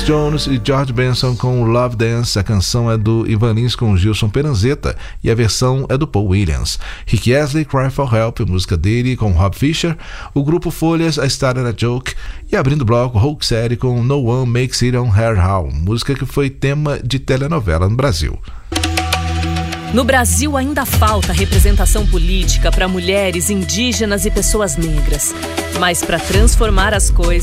James Jones e George Benson com Love Dance. A canção é do Ivan Lins com Gilson Peranzetta e a versão é do Paul Williams. Rick Astley, Cry for Help, música dele com Rob Fisher. O grupo Folhas, I Started a Joke. E abrindo o bloco, Hulk Série com No One Makes It on Her How, música que foi tema de telenovela no Brasil. No Brasil ainda falta representação política para mulheres, indígenas e pessoas negras. Mas para transformar as coisas,